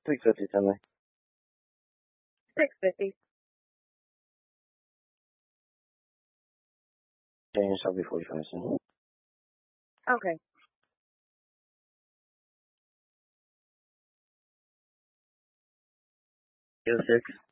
$6.50 something. 650. Change, I'll be 45 cents. Okay. 06.